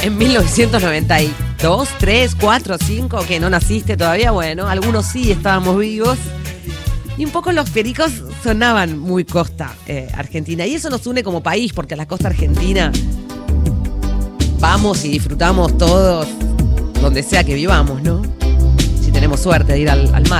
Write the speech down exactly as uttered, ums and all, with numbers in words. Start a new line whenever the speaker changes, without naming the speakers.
en mil novecientos noventa y dos, tres, cuatro, cinco, que no naciste todavía, bueno, algunos sí estábamos vivos. Y un poco los pericos sonaban muy costa eh, argentina. Y eso nos une como país, porque a la costa argentina vamos y disfrutamos todos, donde sea que vivamos, ¿no? Si tenemos suerte de ir al, al mar.